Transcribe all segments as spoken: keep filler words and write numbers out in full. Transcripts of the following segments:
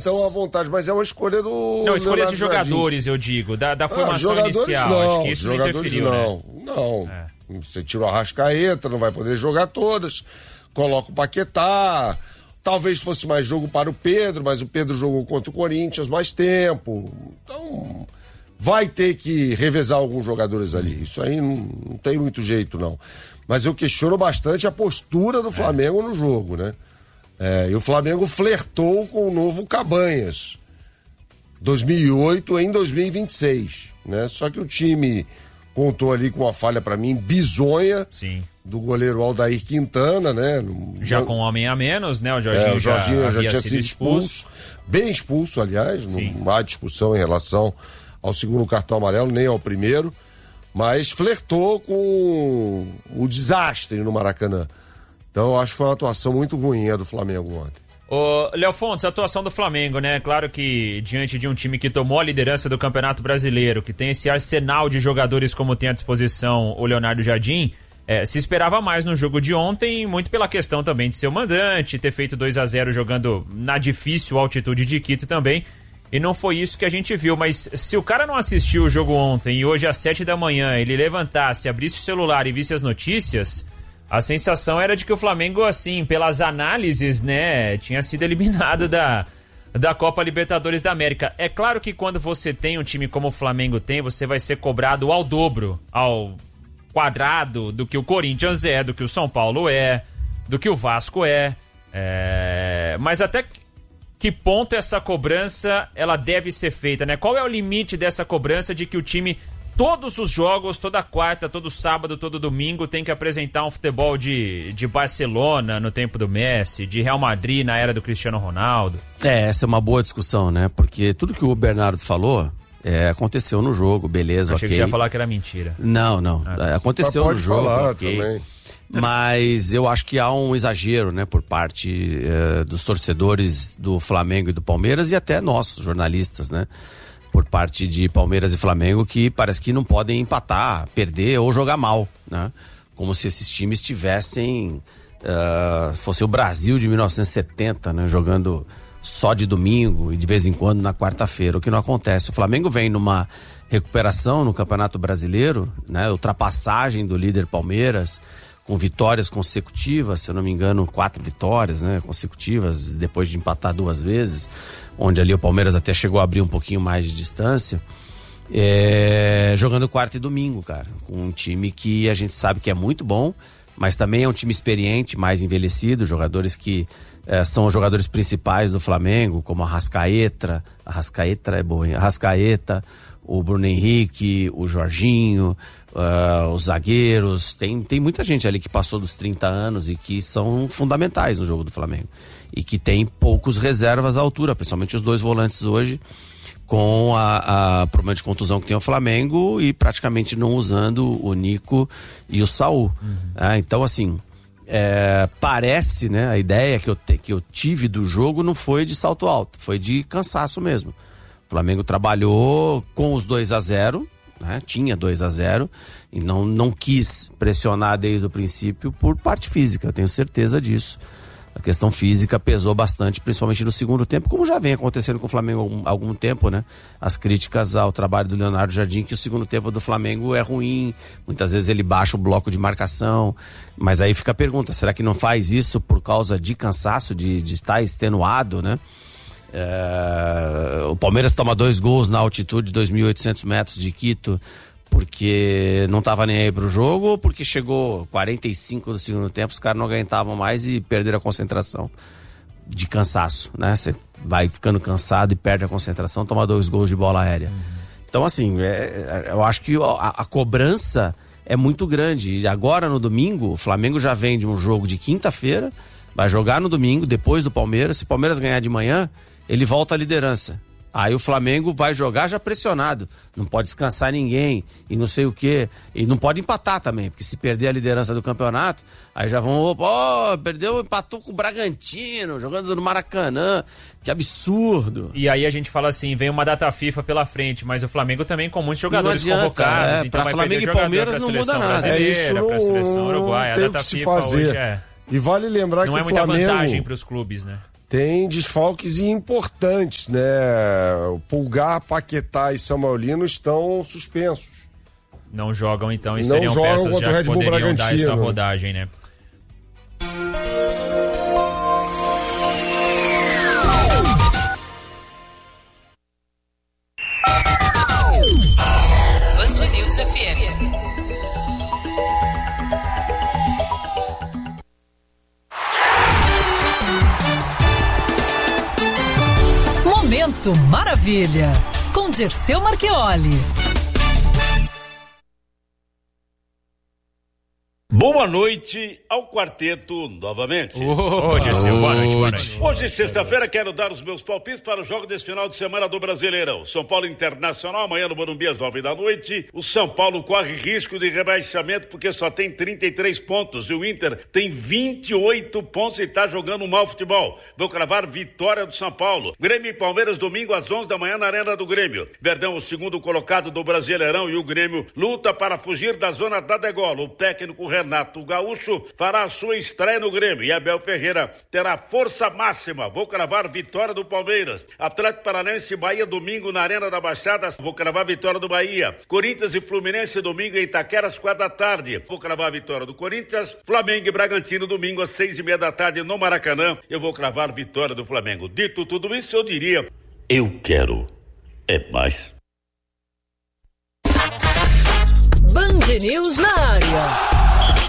tão à vontade, mas é uma escolha do... Não, escolha de Leonardo jogadores, Jardim. eu digo, da, da formação ah, inicial. Não, acho que isso jogadores não interferiu, não. né? Não, É. Você tira o Arrascaeta, não vai poder jogar todas, coloca o Paquetá, talvez fosse mais jogo para o Pedro, mas o Pedro jogou contra o Corinthians mais tempo, então vai ter que revezar alguns jogadores ali, isso aí não, não tem muito jeito não, mas eu questiono bastante a postura do Flamengo é. no jogo, né? É, e o Flamengo flertou com o novo Cabanhas, dois mil e oito em dois mil e vinte e seis, né? Só que o time contou ali com uma falha pra mim bizonha. Sim. Do goleiro Aldair Quintana, né? Já com um homem a menos, né? O Jorginho, é, o Jorginho já, já, já tinha sido expulso. expulso. Bem expulso, aliás. Sim. Não há discussão em relação ao segundo cartão amarelo, nem ao primeiro. Mas flertou com o desastre no Maracanã. Então, eu acho que foi uma atuação muito ruim a do Flamengo ontem. Ô, Léo Fontes, a atuação do Flamengo, né? Claro que diante de um time que tomou a liderança do Campeonato Brasileiro, que tem esse arsenal de jogadores como tem à disposição o Leonardo Jardim, é, se esperava mais no jogo de ontem, muito pela questão também de ser o mandante, ter feito dois a zero jogando na difícil altitude de Quito também, e não foi isso que a gente viu. Mas se o cara não assistiu o jogo ontem e hoje às sete da manhã ele levantasse, abrisse o celular e visse as notícias... A sensação era de que o Flamengo, assim, pelas análises, né, tinha sido eliminado da, da Copa Libertadores da América. É claro que quando você tem um time como o Flamengo tem, você vai ser cobrado ao dobro, ao quadrado do que o Corinthians é, do que o São Paulo é, do que o Vasco é. é... Mas até que ponto essa cobrança ela deve ser feita, né? Qual é o limite dessa cobrança de que o time... Todos os jogos, toda quarta, todo sábado, todo domingo tem que apresentar um futebol de, de Barcelona no tempo do Messi, de Real Madrid na era do Cristiano Ronaldo. É, essa é uma boa discussão, né? Porque tudo que o Bernardo falou é, aconteceu no jogo, beleza, Achei ok. que você ia falar que era mentira. Não, não. Ah, aconteceu no jogo, ok. Também. Mas eu acho que há um exagero, né, por parte eh, dos torcedores do Flamengo e do Palmeiras e até nós, jornalistas, né? Por parte de Palmeiras e Flamengo, que parece que não podem empatar, perder ou jogar mal, né? Como se esses times tivessem, uh, fosse o Brasil de mil novecentos e setenta, né? Jogando só de domingo e de vez em quando na quarta-feira, o que não acontece. O Flamengo vem numa recuperação no Campeonato Brasileiro, né? Ultrapassagem do líder Palmeiras, com vitórias consecutivas, se eu não me engano, quatro vitórias, né, consecutivas, depois de empatar duas vezes, onde ali o Palmeiras até chegou a abrir um pouquinho mais de distância, é, jogando quarta e domingo, cara, com um time que a gente sabe que é muito bom, mas também é um time experiente, mais envelhecido, jogadores que é, são os jogadores principais do Flamengo, como a Arrascaeta, a Arrascaeta é boa, hein? A Arrascaeta, o Bruno Henrique, o Jorginho, uh, os zagueiros, tem, tem muita gente ali que passou dos trinta anos e que são fundamentais no jogo do Flamengo. E que tem poucos reservas à altura, principalmente os dois volantes hoje, com a, a problema de contusão que tem o Flamengo e praticamente não usando o Nico e o Saul. Uhum. Ah, então, assim, é, parece, né, a ideia que eu, te, que eu tive do jogo não foi de salto alto, foi de cansaço mesmo. O Flamengo trabalhou com os dois a zero, né? Tinha dois a zero e não, não quis pressionar desde o princípio por parte física, eu tenho certeza disso. A questão física pesou bastante, principalmente no segundo tempo, como já vem acontecendo com o Flamengo há algum, algum tempo, né? As críticas ao trabalho do Leonardo Jardim, que o segundo tempo do Flamengo é ruim, muitas vezes ele baixa o bloco de marcação, mas aí fica a pergunta, será que não faz isso por causa de cansaço, de, de estar extenuado, né? É, o Palmeiras toma dois gols na altitude de dois mil e oitocentos metros de Quito porque não estava nem aí pro jogo ou porque chegou quarenta e cinco do segundo tempo, os caras não aguentavam mais e perderam a concentração de cansaço, né? Você vai ficando cansado e perde a concentração, toma dois gols de bola aérea. Uhum. Então, assim, é, eu acho que a, a cobrança é muito grande. E agora no domingo, o Flamengo já vem de um jogo de quinta-feira, vai jogar no domingo, depois do Palmeiras. Se o Palmeiras ganhar de manhã, ele volta à liderança. Aí o Flamengo vai jogar já pressionado. Não pode descansar ninguém e não sei o quê. E não pode empatar também, porque se perder a liderança do campeonato, aí já vão, ó, oh, perdeu, empatou com o Bragantino, jogando no Maracanã. Que absurdo. E aí a gente fala assim, vem uma data FIFA pela frente, mas o Flamengo também com muitos jogadores adianta, convocados. É, então pra Flamengo e Palmeiras não muda nada. É isso, não, pra seleção uruguaia. Não tem a data o que se FIFA fazer. Hoje é... E vale lembrar não que é o muita Flamengo... vantagem para os clubes, né? tem desfalques importantes, né? O Pulgar, Paquetá e Samuelino estão suspensos. Não jogam, então, e Não seriam jogam peças contra o já Red que Bull poderiam dar essa Bragantino. rodagem, né? Band News F M. Momento Maravilha, com Dirceu Marchioli. Boa noite ao quarteto novamente. Ô, Dirceu, boa noite, boa noite. Hoje, sexta-feira, quero dar os meus palpites para o jogo desse final de semana do Brasileirão. São Paulo Internacional, amanhã no Morumbi às nove da noite. O São Paulo corre risco de rebaixamento porque só tem trinta e três pontos e o Inter tem vinte e oito pontos e está jogando um mau futebol. Vou cravar vitória do São Paulo. Grêmio e Palmeiras domingo às onze da manhã na Arena do Grêmio. Verdão, o segundo colocado do Brasileirão, e o Grêmio luta para fugir da zona da degola. O técnico Renato Gaúcho fará a sua estreia no Grêmio e Abel Ferreira terá força máxima. Vou cravar vitória do Palmeiras. Atlético Paranaense e Bahia domingo na Arena da Baixada. Vou cravar vitória do Bahia. Corinthians e Fluminense domingo em Itaquera às quatro da tarde. Vou cravar vitória do Corinthians. Flamengo e Bragantino domingo às seis e meia da tarde no Maracanã. Eu vou cravar vitória do Flamengo. Dito tudo isso, eu diria: eu quero é mais. Band News na área.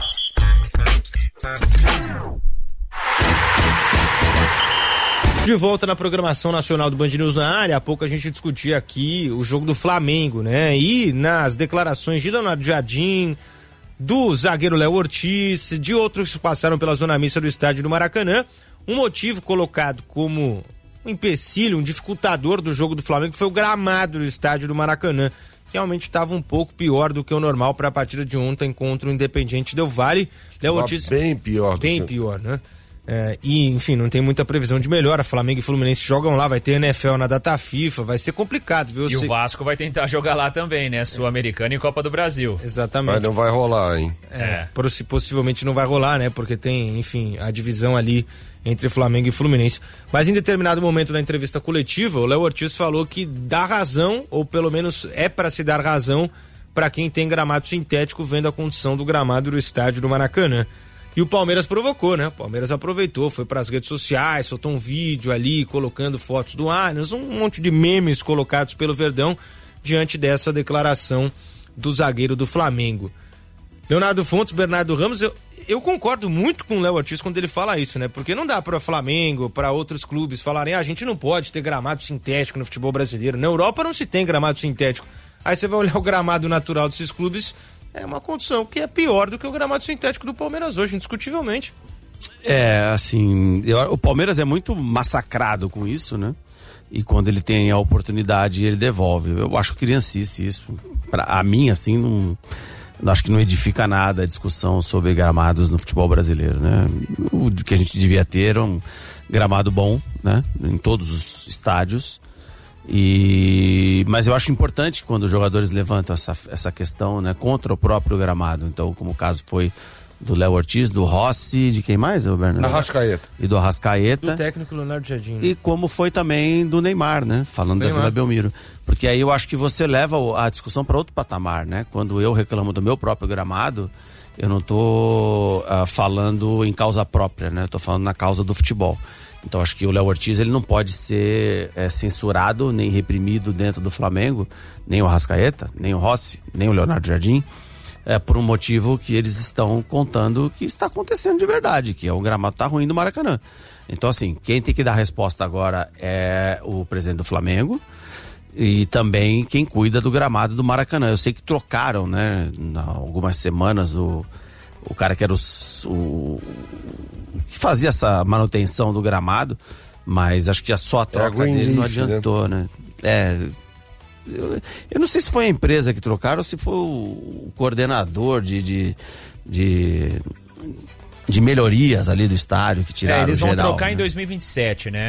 De volta na programação nacional do Band News na área. Há pouco a gente discutia aqui o jogo do Flamengo, né? E nas declarações de Leonardo Jardim, do zagueiro Léo Ortiz, de outros que passaram pela zona mista do estádio do Maracanã, um motivo colocado como um empecilho, um dificultador do jogo do Flamengo foi o gramado do estádio do Maracanã, que realmente estava um pouco pior do que o normal para a partida de ontem contra o Independiente Del Valle. Léo Ortiz, bem pior. Bem que... pior, né? É, e, enfim, não tem muita previsão de melhora. Flamengo e Fluminense jogam lá, vai ter N F L na data FIFA, vai ser complicado, viu? E o Vasco vai tentar jogar lá também, né? Sul-Americana e Copa do Brasil. Exatamente. Mas não vai rolar, hein? É, é. Possivelmente não vai rolar, né? Porque tem, enfim, a divisão ali entre Flamengo e Fluminense. Mas em determinado momento na entrevista coletiva, o Léo Ortiz falou que dá razão, ou pelo menos é para se dar razão, para quem tem gramado sintético, vendo a condição do gramado do estádio do Maracanã. E o Palmeiras provocou, né? O Palmeiras aproveitou, foi para as redes sociais, soltou um vídeo ali, colocando fotos do Arnes, um monte de memes colocados pelo Verdão diante dessa declaração do zagueiro do Flamengo. Leonardo Fontes, Bernardo Ramos, eu, eu concordo muito com o Léo Ortiz quando ele fala isso, né? Porque não dá para o Flamengo, para outros clubes falarem, ah, a gente não pode ter gramado sintético no futebol brasileiro. Na Europa não se tem gramado sintético. Aí você vai olhar o gramado natural desses clubes, é uma condição que é pior do que o gramado sintético do Palmeiras hoje, indiscutivelmente. É, assim, eu, o Palmeiras é muito massacrado com isso, né? E quando ele tem a oportunidade, ele devolve. Eu acho criancice isso. Pra, a mim, assim, não, acho que não edifica nada a discussão sobre gramados no futebol brasileiro, né? O que a gente devia ter é um gramado bom, né? Em todos os estádios. E, mas eu acho importante quando os jogadores levantam essa, essa questão, né, contra o próprio gramado. Então, como o caso foi do Léo Ortiz, do Rossi, de quem mais, Bernardo? Arrascaeta. E do Arrascaeta. Do técnico Leonardo Jardim. Né? E como foi também do Neymar, né? Falando Neymar. Da Vila Belmiro. Porque aí eu acho que você leva a discussão para outro patamar, né? Quando eu reclamo do meu próprio gramado, eu não tô uh, falando em causa própria, né? Eu tô falando na causa do futebol. Então acho que o Léo Ortiz ele não pode ser é, censurado nem reprimido dentro do Flamengo, nem o Arrascaeta, nem o Rossi, nem o Leonardo Jardim, é, por um motivo que eles estão contando que está acontecendo de verdade, que é o gramado tá ruim do Maracanã. Então assim, quem tem que dar a resposta agora é o presidente do Flamengo e também quem cuida do gramado do Maracanã. Eu sei que trocaram, né, há algumas semanas o, o cara que era o, o que fazia essa manutenção do gramado, mas acho que só a troca é dele não adiantou, né? né? É, eu, eu não sei se foi a empresa que trocaram ou se foi o coordenador de, de, de, de melhorias ali do estádio que tiraram é, eles vão geral, trocar né? em dois mil e vinte e sete, né?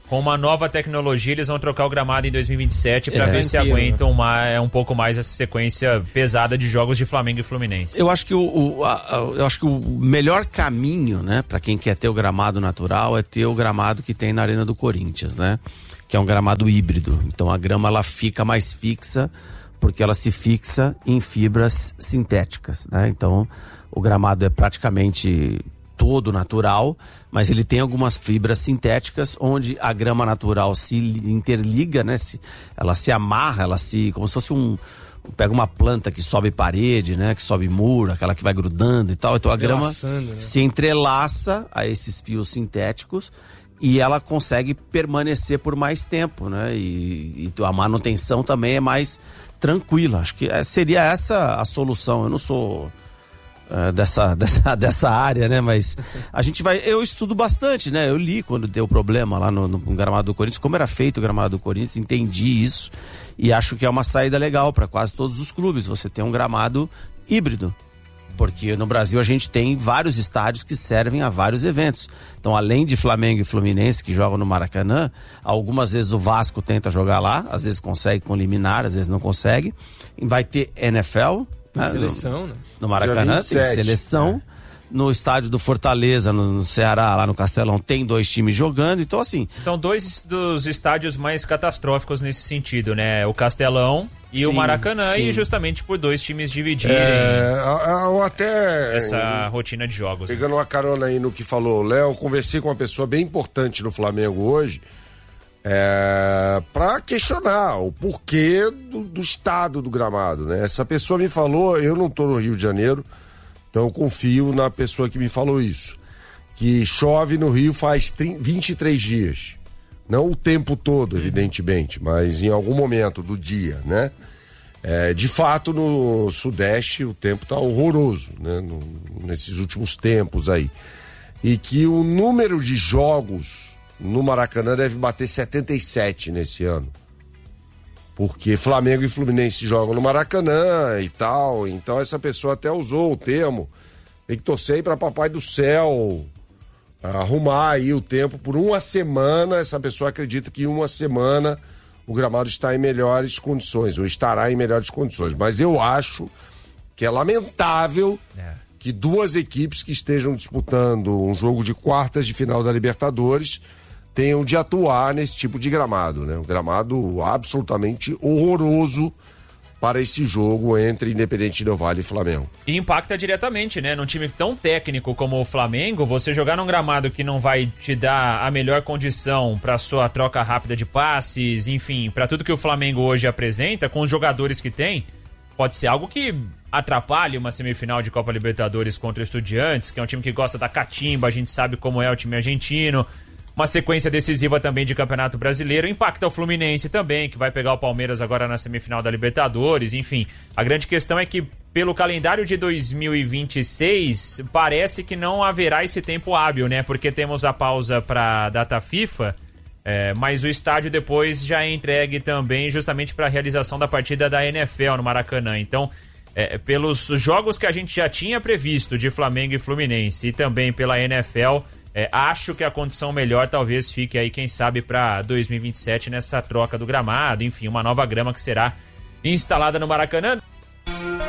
Com uma nova tecnologia, eles vão trocar o gramado em dois mil e vinte e sete para é, ver se aguentam uma, um pouco mais essa sequência pesada de jogos de Flamengo e Fluminense. Eu acho que o, o, a, a, eu acho que o melhor caminho, né, para quem quer ter o gramado natural é ter o gramado que tem na Arena do Corinthians, né? Que é um gramado híbrido. Então a grama ela fica mais fixa porque ela se fixa em fibras sintéticas, né? Então o gramado é praticamente todo natural, mas ele tem algumas fibras sintéticas onde a grama natural se interliga, né? Se, ela se amarra, ela se, como se fosse um, pega uma planta que sobe parede, né? Que sobe muro, aquela que vai grudando e tal. Então a grama né? se entrelaça a esses fios sintéticos e ela consegue permanecer por mais tempo, né? E, e a manutenção também é mais tranquila. Acho que seria essa a solução. Eu não sou Uh, dessa, dessa, dessa área, né? Mas a gente vai... Eu estudo bastante, né? Eu li quando deu problema lá no, no gramado do Corinthians, como era feito o gramado do Corinthians, entendi isso e acho que é uma saída legal para quase todos os clubes, você tem um gramado híbrido. Porque no Brasil a gente tem vários estádios que servem a vários eventos. Então, além de Flamengo e Fluminense que jogam no Maracanã, algumas vezes o Vasco tenta jogar lá, às vezes consegue com liminar, às vezes não consegue. Vai ter N F L, né? Seleção, né? No Maracanã tem seleção. É. No estádio do Fortaleza, no, no Ceará, lá no Castelão, tem dois times jogando. Então, assim... São dois dos estádios mais catastróficos nesse sentido, né? O Castelão e sim, o Maracanã. Sim. E justamente por dois times dividirem é, ou até essa eu, rotina de jogos. Pegando uma carona aí no que falou o Léo, conversei com uma pessoa bem importante no Flamengo hoje, É, para questionar o porquê do, do estado do gramado, né? Essa pessoa me falou, eu não tô no Rio de Janeiro, então eu confio na pessoa que me falou isso, que chove no Rio faz vinte e três dias, não o tempo todo, evidentemente, mas em algum momento do dia, né? É, de fato, no Sudeste o tempo tá horroroso, né? No, nesses últimos tempos aí, e que o número de jogos no Maracanã deve bater setenta e sete nesse ano. Porque Flamengo e Fluminense jogam no Maracanã e tal. Então essa pessoa até usou o termo. Tem que torcer aí pra Papai do Céu arrumar aí o tempo por uma semana. Essa pessoa acredita que em uma semana o gramado está em melhores condições, ou estará em melhores condições. Mas eu acho que é lamentável é. que duas equipes que estejam disputando um jogo de quartas de final da Libertadores tenham de atuar nesse tipo de gramado, né? Um gramado absolutamente horroroso para esse jogo entre Independente Del Valle e Flamengo. E impacta diretamente, né? Num time tão técnico como o Flamengo, você jogar num gramado que não vai te dar a melhor condição para sua troca rápida de passes, enfim, para tudo que o Flamengo hoje apresenta, com os jogadores que tem, pode ser algo que atrapalhe uma semifinal de Copa Libertadores contra o Estudiantes, que é um time que gosta da catimba, a gente sabe como é o time argentino. Uma sequência decisiva também de Campeonato Brasileiro. Impacta o Fluminense também, que vai pegar o Palmeiras agora na semifinal da Libertadores. Enfim, a grande questão é que pelo calendário de dois mil e vinte e seis, parece que não haverá esse tempo hábil, né? Porque temos a pausa para data FIFA, é, mas o estádio depois já é entregue também justamente para a realização da partida da N F L no Maracanã. Então, é, pelos jogos que a gente já tinha previsto de Flamengo e Fluminense e também pela N F L... É, acho que a condição melhor talvez fique aí, quem sabe, para dois mil e vinte e sete nessa troca do gramado, enfim, uma nova grama que será instalada no Maracanã.